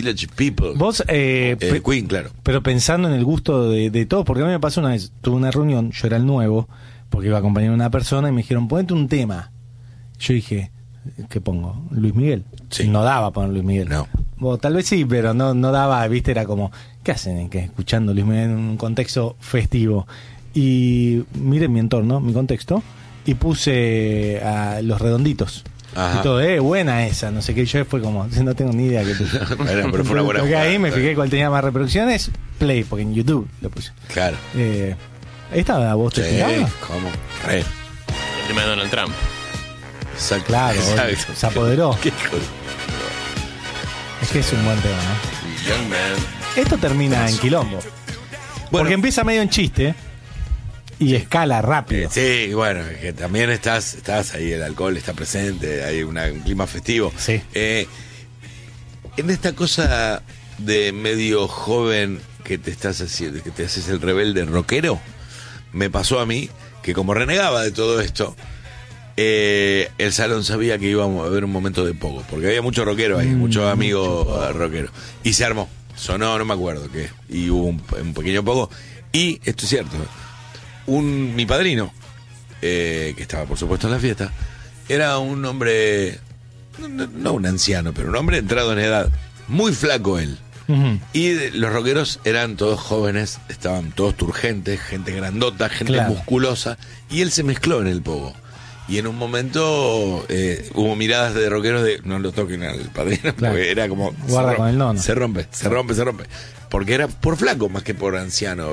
Village People. Vos, Queen, claro. Pero pensando en el gusto de todos, porque a mí me pasó una vez, tuve una reunión, yo era el nuevo, porque iba a acompañar a una persona y me dijeron, ponete un tema. Yo dije, ¿qué pongo? Luis Miguel. Sí. No daba poner Luis Miguel. No. O tal vez sí, pero no daba, viste, era como, ¿qué hacen escuchando Luis Miguel en un contexto festivo? Y miren mi entorno, mi contexto, y puse a Los Redonditos. Ajá. Y todo, buena esa, no sé qué. Yo fue como, no tengo ni idea qué puse. Bueno, pero fue una buena Porque jugada. ahí me fijé cuál tenía más reproducciones, play, porque en YouTube lo puse. Claro. ¿Esta voz te Sí, pegaba? ¿cómo? Re. El tema de Donald Trump. Exacto. Claro, Exacto. se apoderó. Qué hijo Es que es un buen tema, de- Young Man. Esto termina en quilombo. Porque empieza medio en chiste y escala rápido. Sí, bueno, es que también estás ahí, el alcohol está presente, hay un clima festivo. Sí. En esta cosa de medio joven que te estás haciendo, que te haces el rebelde rockero, me pasó a mí que como renegaba de todo esto, el salón sabía que íbamos a haber un momento de poco, porque había mucho rockero ahí, muchos amigos rockeros, y se armó, sonó, no me acuerdo qué, y hubo un pequeño poco, y esto es cierto, mi padrino, que estaba por supuesto en la fiesta, era un hombre, no un anciano, pero un hombre entrado en edad, muy flaco él. Ujú. Y los rockeros eran todos jóvenes, estaban todos turgentes, gente grandota, gente Claro. musculosa, y él se mezcló en el pogo. Y en un momento hubo miradas de rockeros de no lo toquen al padrino, Claro. porque era como Guarda con el nono. se rompe. Porque era por flaco más que por anciano.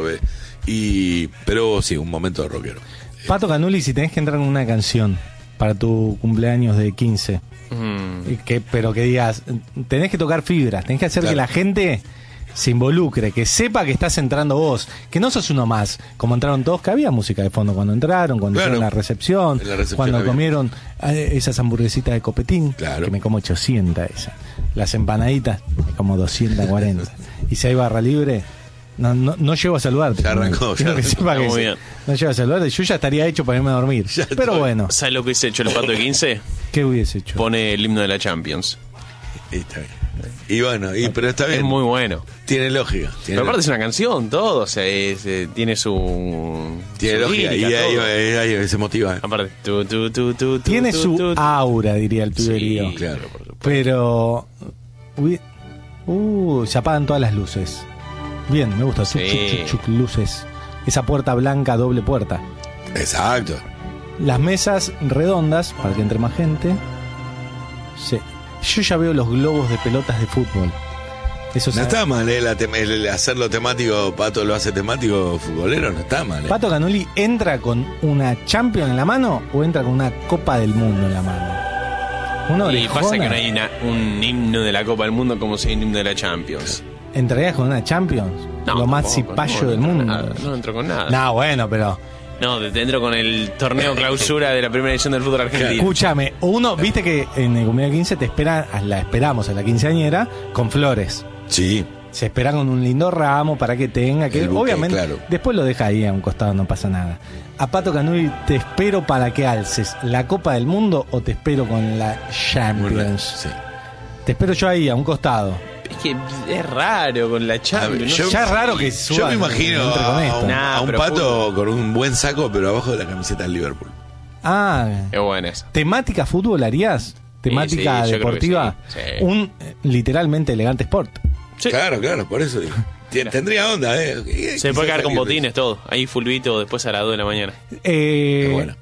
Pero sí, un momento de rockero. Pato Canuli, si tenés que entrar en una canción para tu cumpleaños de 15, pero que digas, tenés que tocar fibras, tenés que hacer Claro. que la gente se involucre, que sepa que estás entrando vos, que no sos uno más, como entraron todos, que había música de fondo cuando entraron, cuando Claro. hicieron la recepción, En la recepción cuando había. comieron esas hamburguesitas de copetín, Claro. que me como 800 esas, las empanaditas, me como 240, y si hay barra libre, no llego a saludarte. Ya arrancó, Quiero ya que arrancó. sepa que Muy bien. no llego a saludarte, yo ya estaría hecho para irme a dormir, Ya pero estoy. bueno, ¿Sabes lo que hubiese hecho el Pato de 15? ¿qué hubiese hecho? Pone el himno de la Champions. Y está bien. Y bueno, pero está bien. Es muy bueno. Tiene lógica. Pero aparte es una canción, todo. O sea, tiene su. Tiene su lógica. lírica, Y todo. ahí se motiva. Aparte, Tiene su aura, diría el Sí, piberío. claro. por supuesto. Pero se apagan todas las luces. Bien, me gusta. Sí. Chuc, luces. Esa puerta blanca, doble puerta. Exacto. Las mesas redondas para que entre más gente. Sí. Yo ya veo los globos de pelotas de fútbol. Eso No está mal, el hacerlo temático, Pato lo hace temático futbolero, no está mal. ¿Pato Canuli entra con una Champions en la mano o entra con una Copa del Mundo en la mano? Una Y pasa que orejona. no hay un himno de la Copa del Mundo como si hay un himno de la Champions. ¿Entrarías con una Champions? No, Lo más tampoco, cipayo no del entro con mundo. nada, no entro con nada. No, bueno, pero No, dentro con el torneo clausura de la primera edición del fútbol argentino. escúchame, uno, viste que en el cumpleaños 15 la esperamos a la quinceañera con flores. Sí, Se espera con un lindo ramo para que tenga, que El buque, obviamente claro. después lo deja ahí a un costado, no pasa nada. A Pato Canuli, ¿te espero para que alces la Copa del Mundo o te espero con la muy Champions? bien, sí. Te espero yo ahí, a un costado. Es que es raro con la Champions. Yo- no Ya es sé. raro que Yo suban, me imagino entre con esto. Nah, a un pero Pato con un buen saco, pero abajo de la camiseta del Liverpool. Ah, Es buena esa. ¿temática fútbol harías? ¿Temática sí, yo creo que deportiva? sí, sí. Un literalmente elegante sport. Sí. Claro, por eso digo. Tendría onda, Se puede quedar con botines, todo. Ahí fulbito después a las 2 de la mañana. Bueno.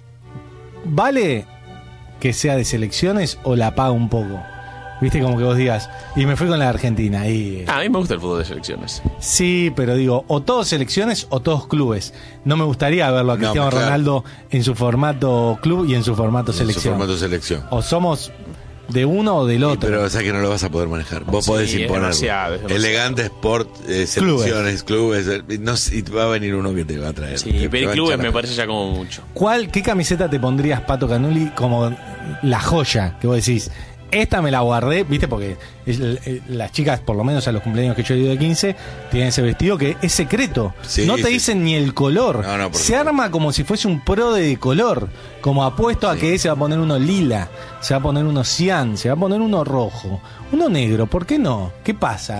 ¿Vale que sea de selecciones o la paga un poco? Viste, como que vos digas, y me fui con la Argentina. Y, A mí me gusta el fútbol de selecciones. sí, pero digo, o todos selecciones o todos clubes. No me gustaría verlo a No, Cristiano claro. Ronaldo en su formato club y en su formato En su selección. formato selección. O somos de uno o del otro. Pero sabes que no lo vas a poder manejar. Vos Sí, podés es imponerlo. demasiado, es demasiado. Elegante sport, selecciones, clubes. No, y va a venir uno que te va a traer. Sí, Te pero va a clubes echar me a- parece ya como mucho. ¿Qué camiseta te pondrías, Pato Canuli, como la joya? Que vos decís, esta me la guardé, ¿viste? Porque las chicas, por lo menos a los cumpleaños que yo he ido de 15, tienen ese vestido que es secreto. Sí, no te sí. dicen ni el color. No, por se supuesto. arma como si fuese un pro de color. Como apuesto a que se va a poner uno lila, se va a poner uno cian, se va a poner uno rojo, uno negro. ¿Por qué no? ¿Qué pasa?